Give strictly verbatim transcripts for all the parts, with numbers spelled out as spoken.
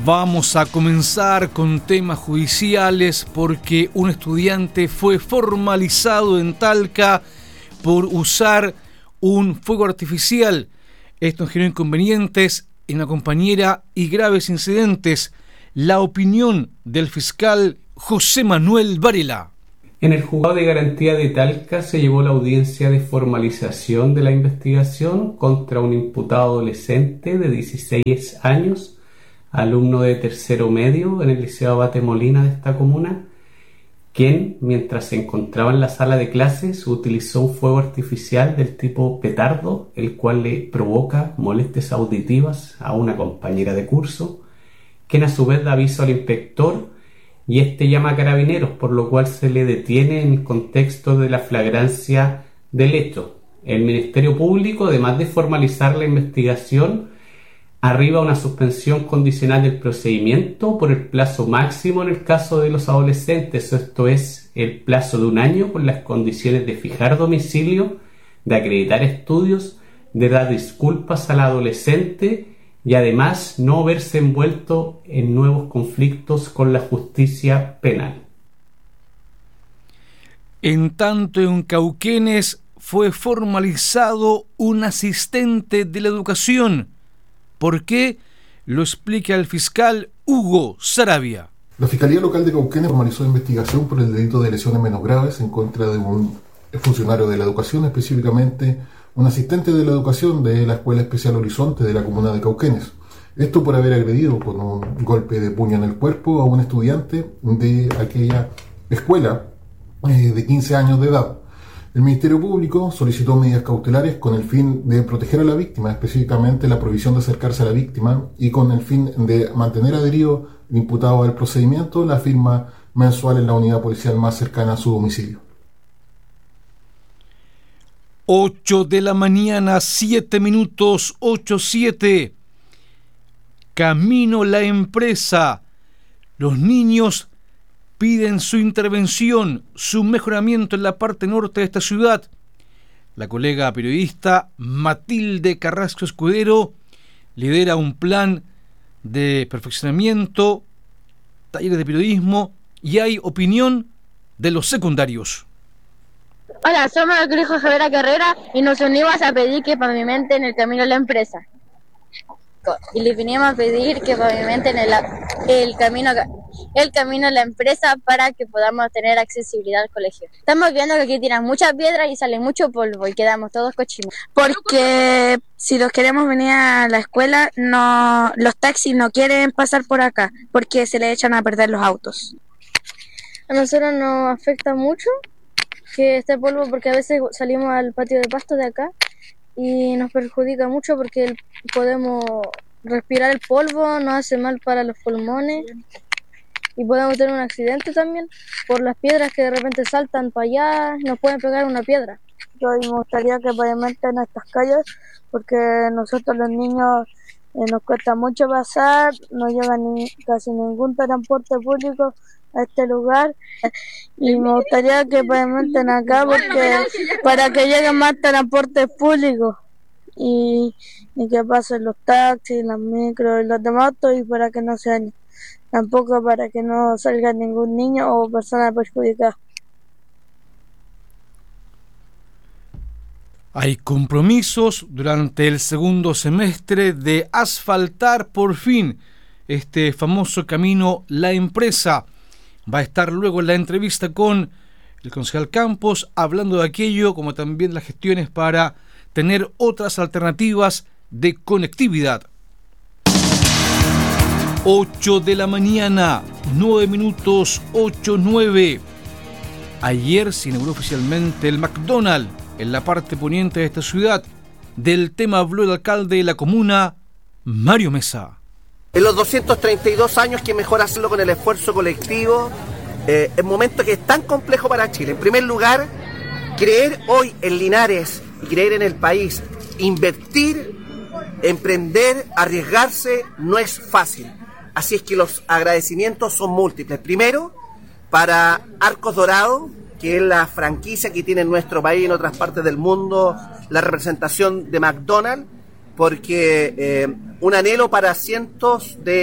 Vamos a comenzar con temas judiciales porque un estudiante fue formalizado en Talca por usar un fuego artificial. Esto generó inconvenientes en la compañera y graves incidentes. La opinión del fiscal José Manuel Varela. En el juzgado de garantía de Talca se llevó la audiencia de formalización de la investigación contra un imputado adolescente de dieciséis años, alumno de tercero medio en el Liceo Abate Molina de esta comuna, quien, mientras se encontraba en la sala de clases, utilizó un fuego artificial del tipo petardo, el cual le provoca molestias auditivas a una compañera de curso, quien a su vez da aviso al inspector y este llama a carabineros, por lo cual se le detiene en el contexto de la flagrancia del hecho. El Ministerio Público, además de formalizar la investigación, arriba una suspensión condicional del procedimiento por el plazo máximo en el caso de los adolescentes, esto es, el plazo de un año con las condiciones de fijar domicilio, de acreditar estudios, de dar disculpas al adolescente y además no verse envuelto en nuevos conflictos con la justicia penal. En tanto, en Cauquenes fue formalizado un asistente de la educación. ¿Por qué? Lo explica el fiscal Hugo Saravia. La Fiscalía Local de Cauquenes formalizó investigación por el delito de lesiones menos graves en contra de un funcionario de la educación, específicamente un asistente de la educación de la Escuela Especial Horizonte de la comuna de Cauquenes. Esto por haber agredido con un golpe de puño en el cuerpo a un estudiante de aquella escuela eh, de quince años de edad. El Ministerio Público solicitó medidas cautelares con el fin de proteger a la víctima, específicamente la prohibición de acercarse a la víctima y con el fin de mantener adherido el imputado al procedimiento la firma mensual en la unidad policial más cercana a su domicilio. ocho de la mañana, siete minutos, ocho siete. Camino La Empresa. Los niños piden su intervención, su mejoramiento en la parte norte de esta ciudad. La colega periodista Matilde Carrasco Escudero lidera un plan de perfeccionamiento, talleres de periodismo y hay opinión de los secundarios. Hola, somos el colegio Javiera Carrera y nos unimos a pedir que pavimenten el camino a la empresa. Y les vinimos a pedir que pavimenten el, el, camino, el camino a la empresa para que podamos tener accesibilidad al colegio. Estamos viendo que aquí tiran muchas piedras y sale mucho polvo y quedamos todos cochinos. Porque si los queremos venir a la escuela, no, los taxis no quieren pasar por acá porque se le echan a perder los autos. A nosotros nos afecta mucho que este polvo porque a veces salimos al patio de pasto de acá y nos perjudica mucho porque podemos respirar el polvo, nos hace mal para los pulmones y podemos tener un accidente también por las piedras que de repente saltan para allá, nos pueden pegar una piedra. Yo me gustaría que pavimenten estas calles porque nosotros los niños eh, nos cuesta mucho pasar, no llega ni, casi ningún transporte público a este lugar y me gustaría que pavimenten acá porque para que lleguen más transportes públicos y, y que pasen los taxis, las micros y los demás autos y para que no se dañen, tampoco para que no salga ningún niño o persona perjudicada. Hay compromisos durante el segundo semestre de asfaltar por fin este famoso camino La Empresa. Va a estar luego en la entrevista con el concejal Campos hablando de aquello, como también las gestiones para tener otras alternativas de conectividad. ocho de la mañana, nueve minutos, ocho nueve. Ayer se inauguró oficialmente el McDonald's en la parte poniente de esta ciudad. Del tema habló el alcalde de la comuna, Mario Mesa. En los doscientos treinta y dos años, que mejor hacerlo con el esfuerzo colectivo, eh, en momento que es tan complejo para Chile. En primer lugar, creer hoy en Linares y creer en el país, invertir, emprender, arriesgarse, no es fácil. Así es que los agradecimientos son múltiples. Primero, para Arcos Dorados, que es la franquicia que tiene en nuestro país y en otras partes del mundo, la representación de McDonald's, porque eh, un anhelo para cientos de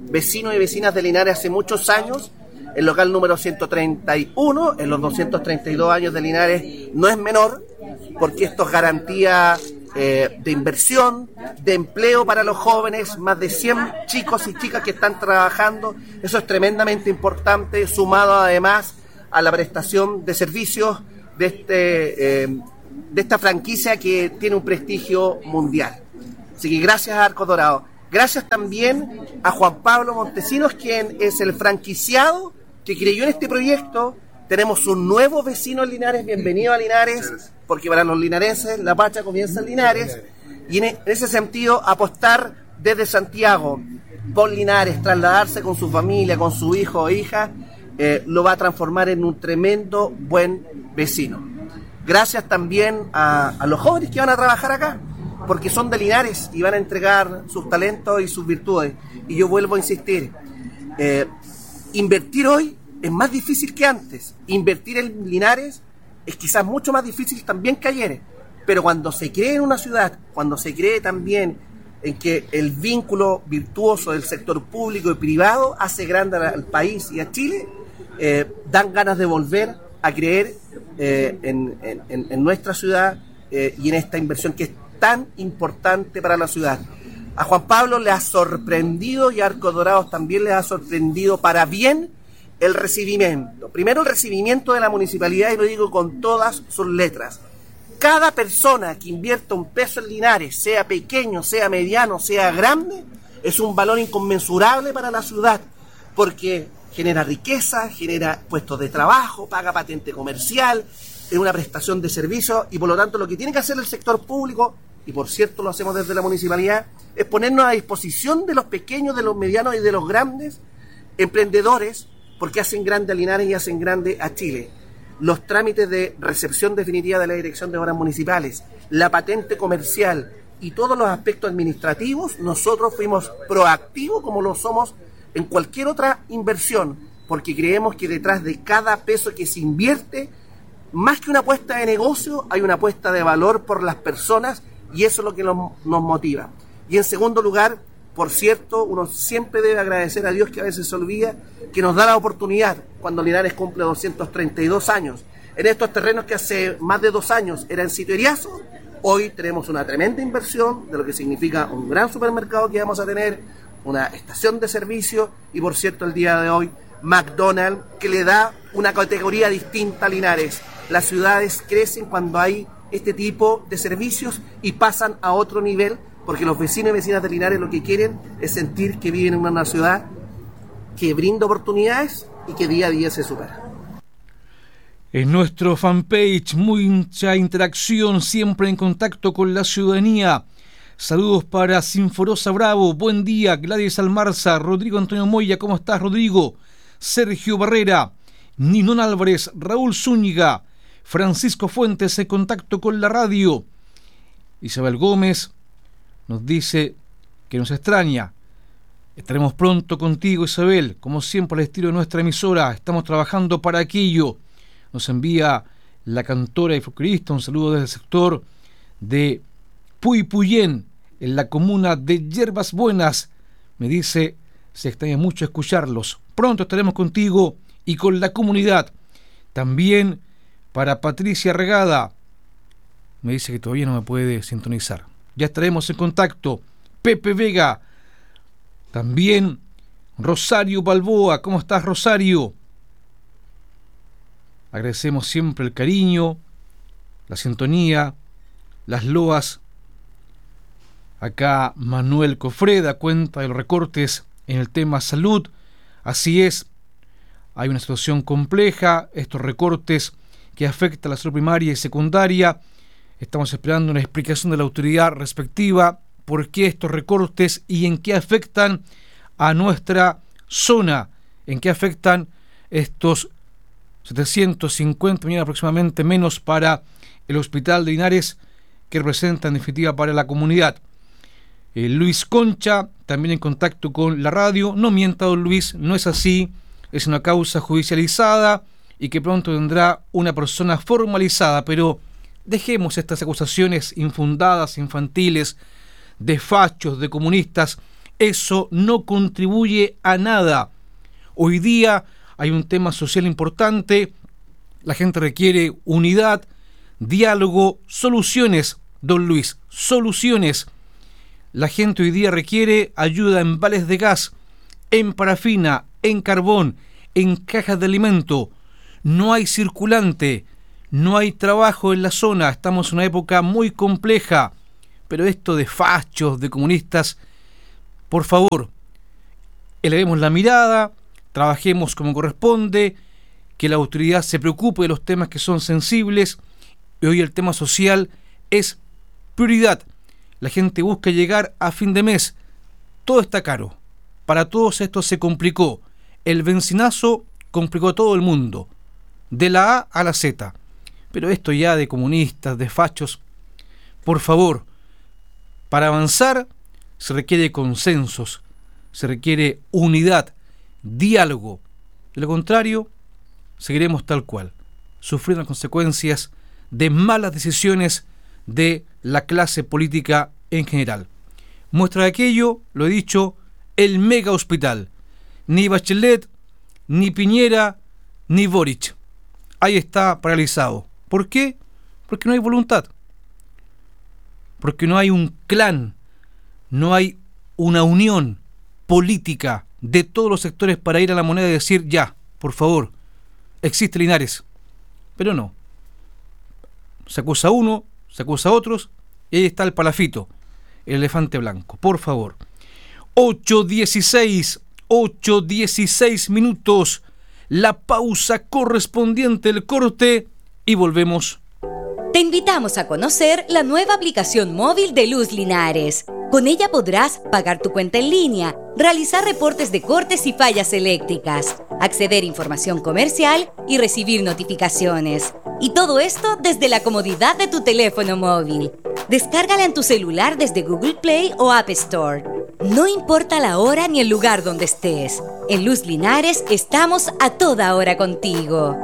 vecinos y vecinas de Linares hace muchos años. El local número ciento treinta y uno, en los doscientos treinta y dos años de Linares, no es menor, porque esto es garantía eh, de inversión, de empleo para los jóvenes, más de cien chicos y chicas que están trabajando. Eso es tremendamente importante, sumado además a la prestación de servicios de, este, eh, de esta franquicia que tiene un prestigio mundial. Así que gracias a Arcos Dorados. Gracias también a Juan Pablo Montesinos, quien es el franquiciado que creyó en este proyecto. Tenemos un nuevo vecino en Linares, bienvenido a Linares, porque para los linarenses la pacha comienza en Linares, y en ese sentido apostar desde Santiago por Linares, trasladarse con su familia, con su hijo o hija, eh, lo va a transformar en un tremendo buen vecino. Gracias también a, a los jóvenes que van a trabajar acá, porque son de Linares y van a entregar sus talentos y sus virtudes. Y yo vuelvo a insistir, eh, invertir hoy es más difícil que antes. Invertir en Linares es quizás mucho más difícil también que ayer, pero cuando se cree en una ciudad, cuando se cree también en que el vínculo virtuoso del sector público y privado hace grande al país y a Chile, eh, dan ganas de volver a creer eh, en, en, en nuestra ciudad eh, y en esta inversión que es tan importante para la ciudad. A Juan Pablo le ha sorprendido, y a Arcos Dorados también le ha sorprendido para bien, el recibimiento. Primero, el recibimiento de la municipalidad, y lo digo con todas sus letras. Cada persona que invierta un peso en Linares, sea pequeño, sea mediano, sea grande, es un valor inconmensurable para la ciudad, porque genera riqueza, genera puestos de trabajo, paga patente comercial, es una prestación de servicios, y por lo tanto lo que tiene que hacer el sector público, y por cierto lo hacemos desde la municipalidad, es ponernos a disposición de los pequeños, de los medianos y de los grandes emprendedores, porque hacen grande a Linares y hacen grande a Chile. Los trámites de recepción definitiva de la Dirección de Obras Municipales, la patente comercial y todos los aspectos administrativos, nosotros fuimos proactivos como lo somos en cualquier otra inversión, porque creemos que detrás de cada peso que se invierte, más que una apuesta de negocio, hay una apuesta de valor por las personas, y eso es lo que nos, nos motiva. Y en segundo lugar, por cierto, uno siempre debe agradecer a Dios, que a veces se olvida, que nos da la oportunidad, cuando Linares cumple doscientos treinta y dos años, en estos terrenos que hace más de dos años eran sitio Eriazo. Hoy tenemos una tremenda inversión, de lo que significa un gran supermercado que vamos a tener, una estación de servicio, y por cierto el día de hoy McDonald's, que le da una categoría distinta a Linares. Las ciudades crecen cuando hay este tipo de servicios y pasan a otro nivel, porque los vecinos y vecinas de Linares lo que quieren es sentir que viven en una ciudad que brinda oportunidades y que día a día se supera. En nuestro fanpage, mucha interacción, siempre en contacto con la ciudadanía. Saludos para Sinforosa Bravo, buen día, Gladys Almarza, Rodrigo Antonio Moya, ¿cómo estás, Rodrigo? Sergio Barrera, Ninón Álvarez, Raúl Zúñiga, Francisco Fuentes en contacto con la radio. Isabel Gómez nos dice que nos extraña. Estaremos pronto contigo, Isabel, como siempre al estilo de nuestra emisora. Estamos trabajando para aquello. Nos envía la cantora y folclorista un saludo desde el sector de Puypuyén, en la comuna de Yerbas Buenas. Me dice, se extraña mucho escucharlos. Pronto estaremos contigo y con la comunidad. También para Patricia Regada, me dice que todavía no me puede sintonizar. Ya estaremos en contacto. Pepe Vega, también Rosario Balboa, ¿cómo estás, Rosario? Agradecemos siempre el cariño, la sintonía, las loas. Acá Manuel Cofreda cuenta de los recortes en el tema salud. Así es, hay una situación compleja, estos recortes que afectan a la salud primaria y secundaria. Estamos esperando una explicación de la autoridad respectiva, por qué estos recortes y en qué afectan a nuestra zona, en qué afectan estos setecientos cincuenta millones aproximadamente menos para el Hospital de Linares, que representa en definitiva para la comunidad. Eh, Luis Concha, también en contacto con la radio. No mienta, don Luis, no es así, es una causa judicializada y que pronto tendrá una persona formalizada, pero dejemos estas acusaciones infundadas, infantiles, de fachos, de comunistas Eso no contribuye a nada. Hoy día hay un tema social importante. La gente requiere unidad, diálogo, soluciones, don Luis, soluciones. La gente hoy día requiere ayuda en vales de gas, en parafina, en carbón, en cajas de alimento. No hay circulante, no hay trabajo en la zona. Estamos en una época muy compleja. Pero esto de fachos, de comunistas, por favor, elevemos la mirada, trabajemos como corresponde, que la autoridad se preocupe de los temas que son sensibles. Y hoy el tema social es prioridad. La gente busca llegar a fin de mes. Todo está caro. Para todos esto se complicó. El bencinazo complicó a todo el mundo, de la A a la Z. Pero esto ya de comunistas, de fachos, por favor, para avanzar se requiere consensos, se requiere unidad, diálogo. De lo contrario, seguiremos tal cual, sufriendo las consecuencias de malas decisiones de la clase política en general. Muestra de aquello, lo he dicho, el mega hospital. Ni Bachelet, ni Piñera, ni Boric. Ahí está paralizado. ¿Por qué? Porque no hay voluntad. Porque no hay un clan, no hay una unión política de todos los sectores para ir a la moneda y decir, ya, por favor, existe Linares. Pero no. Se acusa a uno, se acusa a otros, y ahí está el palafito, el elefante blanco. Por favor. ocho dieciséis, ocho dieciséis minutos, la pausa correspondiente al corte y volvemos. Te invitamos a conocer la nueva aplicación móvil de Luz Linares. Con ella podrás pagar tu cuenta en línea, realizar reportes de cortes y fallas eléctricas, acceder a información comercial y recibir notificaciones. Y todo esto desde la comodidad de tu teléfono móvil. Descárgala en tu celular desde Google Play o App Store. No importa la hora ni el lugar donde estés. En Luz Linares estamos a toda hora contigo.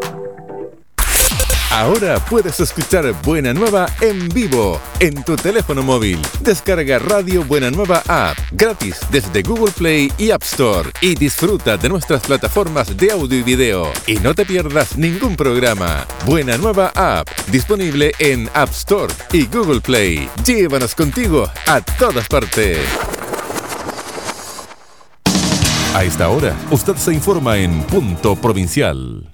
Ahora puedes escuchar Buena Nueva en vivo en tu teléfono móvil. Descarga Radio Buena Nueva App gratis desde Google Play y App Store y disfruta de nuestras plataformas de audio y video. Y no te pierdas ningún programa. Buena Nueva App, disponible en App Store y Google Play. Llévanos contigo a todas partes. A esta hora, usted se informa en Punto Provincial.